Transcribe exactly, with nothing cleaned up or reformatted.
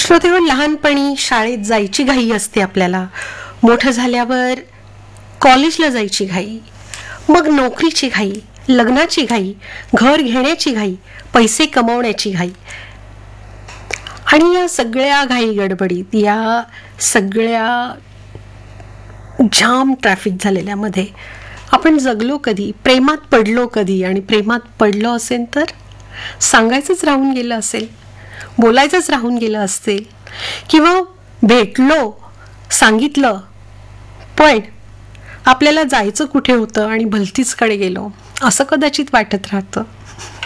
श्रोतेहो, लहानपणी शाळेत जायची घाई असते आपल्याला, मोठं झाल्यावर कॉलेजला जायची घाई, मग नोकरीची घाई, लग्नाची घाई, घर घेण्याची घाई, पैसे कमवण्याची घाई. आणि या सगळ्या घाई गडबडीत, या सगळ्या जाम ट्रॅफिक झालेल्यामध्ये आपण जगलो कधी, प्रेमात पडलो कधी, आणि प्रेमात पडलो असेल तर सांगायचंच राहून गेलं असेल, बोलायचंच राहून गेलं असेल, किंवा भेटलो, सांगितलं, पण आपल्याला जायचं कुठे होतं आणि भलतीचकडे गेलो असं कदाचित वाटत राहतं.